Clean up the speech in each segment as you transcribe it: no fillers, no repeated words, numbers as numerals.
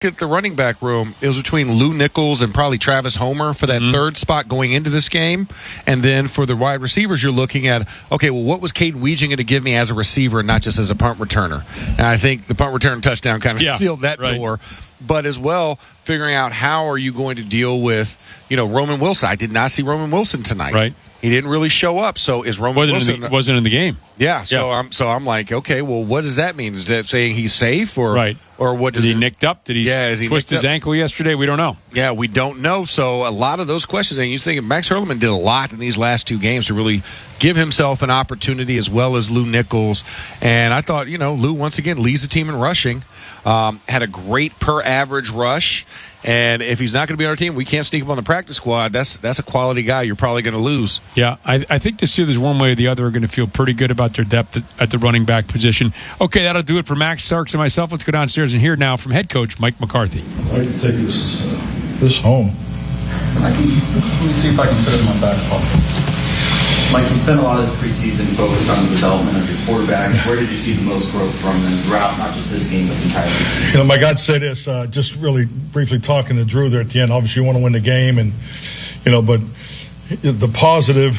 at the running back room, it was between Lou Nichols and probably Travis Homer for that third spot going into this game. And then for the wide receivers, you're looking at, okay, well, what was Caden Weegan going to give me as a receiver and not just as a punt returner? And I think the punt return touchdown kind of sealed that door. But as well, figuring out how are you going to deal with, Roman Wilson. I did not see Roman Wilson tonight. Right. He didn't really show up. So is Roman Wilson wasn't in the game? Yeah. So I'm like, okay, well, what does that mean? Is that saying he's safe or what? Is he nicked up? Did he twist his ankle yesterday? We don't know. Yeah, we don't know. So a lot of those questions, and you think Max Hurlman did a lot in these last two games to really give himself an opportunity, as well as Lou Nichols. And I thought, Lou once again leads the team in rushing. Had a great per average rush. And if he's not going to be on our team, we can't sneak him on the practice squad. That's a quality guy you're probably going to lose. Yeah, I think the Steelers, one way or the other, are going to feel pretty good about their depth at the running back position. Okay, that'll do it for Max Sarks and myself. Let's go downstairs and hear now from head coach Mike McCarthy. I'd like to take this home. Let me see if I can put it in my back pocket. Mike, you spent a lot of this preseason focused on the development of your quarterbacks. Where did you see the most growth from them throughout not just this game, but the entire season? Mike, I'd say this, just really briefly talking to Drew there at the end. Obviously, you want to win the game, and but the positive,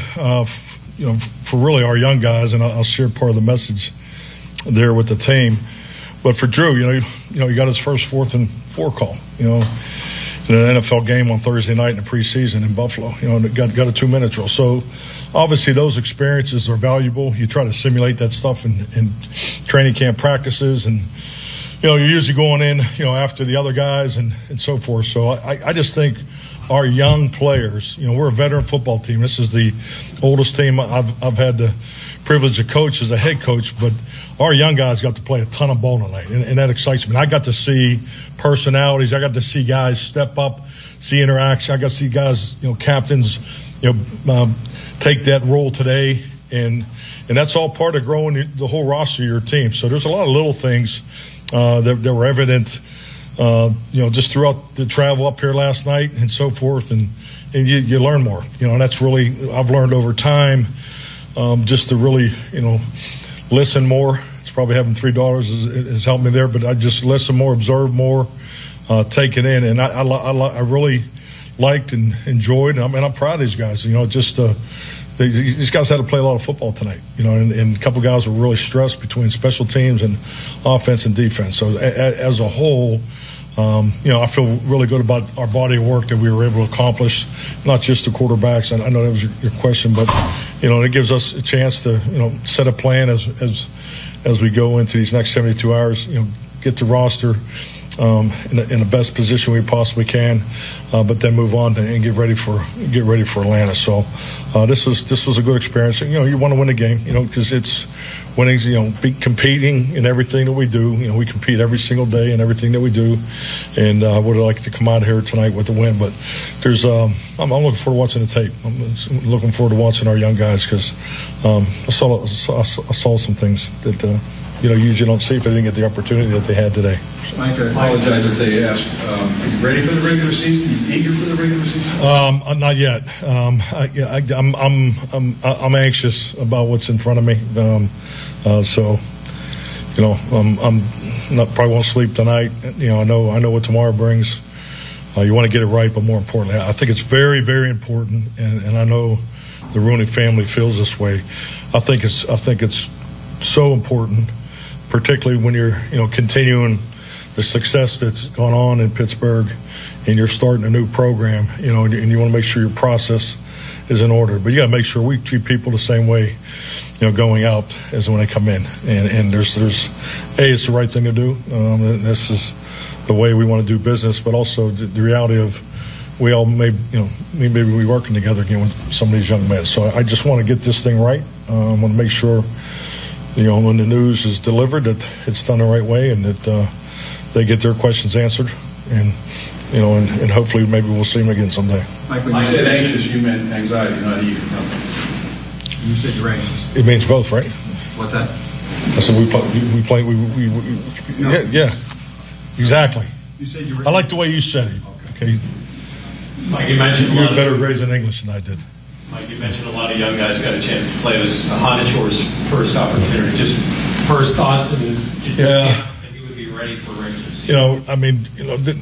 for really our young guys, and I'll share part of the message there with the team. But for Drew, he got his first 4th and 4 call. In an NFL game on Thursday night in the preseason in Buffalo, and got a 2-minute drill. So obviously those experiences are valuable. You try to simulate that stuff in training camp practices, and you're usually going in, after the other guys and so forth. So I just think our young players, we're a veteran football team. This is the oldest team I've had the privilege to coach as a head coach, but our young guys got to play a ton of ball tonight, and that excites me. I got to see personalities. I got to see guys step up, see interaction. I got to see guys, captains, take that role today, and that's all part of growing the whole roster of your team. So there's a lot of little things that were evident, just throughout the travel up here last night and so forth, and you learn more. And that's really, I've learned over time, just to really, listen more. It's probably having 3 daughters has helped me there, but I just listen more, observe more, take it in, and I really liked and enjoyed. And I'm proud of these guys. These guys had to play a lot of football tonight. And a couple of guys were really stressed between special teams and offense and defense. So as a whole, I feel really good about our body of work that we were able to accomplish, not just the quarterbacks. I know that was your question, but it gives us a chance to set a plan as we go into these next 72 hours. Get the roster in the best position we possibly can, but then move on and get ready for Atlanta. So this was a good experience. You want to win the game, because it's winning. Competing in everything that we do. We compete every single day in everything that we do, and I would like to come out here tonight with a win. But there's I'm looking forward to watching the tape. I'm looking forward to watching our young guys, because I saw some things that usually don't see if they didn't get the opportunity that they had today. Mike, I apologize if they asked, are you ready for the regular season? Are you eager for the regular season? Not yet. I'm anxious about what's in front of me. I'm not, probably won't sleep tonight. I know what tomorrow brings. You want to get it right, but more importantly, I think it's very, very important, and I know the Rooney family feels this way. I think it's so important, particularly when you're continuing the success that's gone on in Pittsburgh, and you're starting a new program, and you want to make sure your process is in order. But you got to make sure we treat people the same way, going out as when they come in. And there's it's the right thing to do. And this is the way we want to do business, but also the reality of we all maybe we working together again with some of these young men. So I just want to get this thing right. I want to make sure, when the news is delivered, that it's done the right way, and that they get their questions answered, and hopefully maybe we'll see them again someday. Mike, when you said anxious, you meant anxiety, not eager. You said you're anxious. It means both, right? What's that? I said we play. Yeah, exactly. You said you were. I like the way you said it. Okay. Mike, you mentioned you had better grades in English than I did. Mike, you mentioned a lot of young guys got a chance to play. It was Honachor's first opportunity. Just first thoughts, and did you think he would be ready for regular season? You know, I mean, you know,